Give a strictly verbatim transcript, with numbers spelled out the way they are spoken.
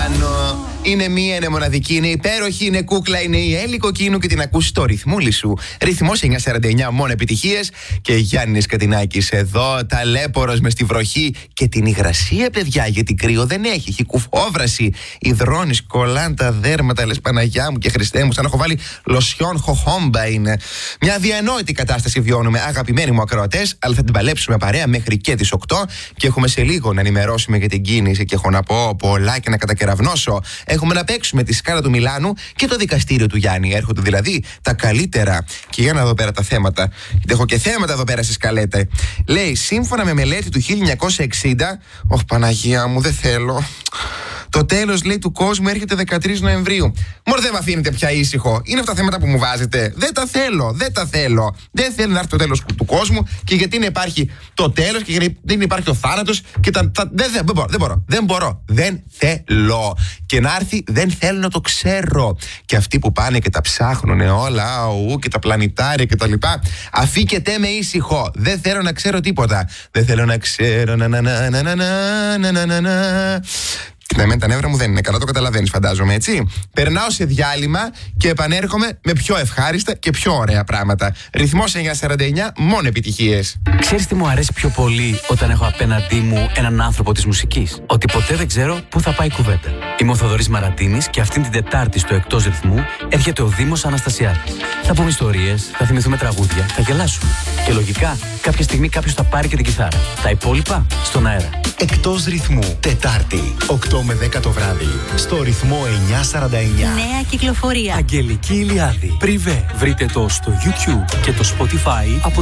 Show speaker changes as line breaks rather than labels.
Μιλάνο. Είναι μία, είναι μοναδική, είναι υπέροχη, είναι κούκλα, είναι η Έλλη Κοκκίνου και την ακούς στο ρυθμούλι σου. Ρυθμός εννιακόσια σαράντα εννιά, μόνο επιτυχίες. Και Γιάννης Κατινάκης εδώ, ταλέπορος μες στη βροχή και την υγρασία, παιδιά, γιατί κρύο δεν έχει. Έχει κουφόβραση, υδρώνεις, κολλάν τα δέρματα, λες Παναγιά μου και Χριστέ μου, σαν να έχω βάλει λοσιόν χοχόμπα είναι. Μια αδιανόητη κατάσταση βιώνουμε, αγαπημένοι μου ακροατές, αλλά θα την παλέψουμε παρέα μέχρι και τις οκτώ και έχουμε σε λίγο να ενημερώσουμε για την κίνηση και έχω να πω πολλά και να κατακεραυνώσω. Έχουμε να παίξουμε τη σκάλα του Μιλάνου και το δικαστήριο του Γιάννη. Έρχονται δηλαδή τα καλύτερα. Και για να δω πέρα τα θέματα. Γιατί έχω και θέματα εδώ πέρα στη σκαλέτα. Λέει, σύμφωνα με μελέτη του χίλια εννιακόσια εξήντα. Ωχ, Παναγία μου, δεν θέλω. Το τέλος, λέει, του κόσμου έρχεται δεκατρείς Νοεμβρίου. Μωρέ, δεν με αφήνετε πια ήσυχο. Είναι αυτά τα θέματα που μου βάζετε. Δεν τα θέλω, δεν τα θέλω. Δεν θέλω να έρθει το τέλος του κόσμου και γιατί να υπάρχει το τέλος και γιατί δεν υπάρχει το θάνατος. Και τα, τα, δεν, δεν, μπορώ, δεν μπορώ, δεν μπορώ, δεν θέλω. Και να έρθει, δεν θέλω να το ξέρω. Και αυτοί που πάνε και τα ψάχνουν όλα, αου, και τα πλανητάρια και τα λοιπά, αφήκετε με ήσυχο. Δεν θέλω να ξέρω τίποτα. Δεν θέλω να ξέρω. Να, να, να, να, να, να, να, να. Ναι, μεν τα νεύρα μου δεν είναι καλά, το καταλαβαίνεις, φαντάζομαι, έτσι. Περνάω σε διάλειμμα και επανέρχομαι με πιο ευχάριστα και πιο ωραία πράγματα. Ρυθμός εννιακόσια σαράντα εννιά, μόνο επιτυχίες.
Ξέρεις τι μου αρέσει πιο πολύ όταν έχω απέναντί μου έναν άνθρωπο της μουσικής? Ότι ποτέ δεν ξέρω πού θα πάει η κουβέντα. Είμαι ο Θοδωρής Μαραντίνης και αυτήν την Τετάρτη στο Εκτός Ρυθμού έρχεται ο Δήμος Αναστασιάδης. Θα πούμε ιστορίες, θα θυμηθούμε τραγούδια, θα γελάσουμε. Και λογικά κάποια στιγμή κάποιος θα πάρει και την κιθάρα. Τα υπόλοιπα στον αέρα.
Εκτός Ρυθμού, Τετάρτη, οκτώ με δέκα το βράδυ, στο Ρυθμό εννιακόσια σαράντα εννιά.
Νέα κυκλοφορία.
Αγγελική Ηλιάδη. Πριβέ. Βρείτε το στο YouTube και το Spotify από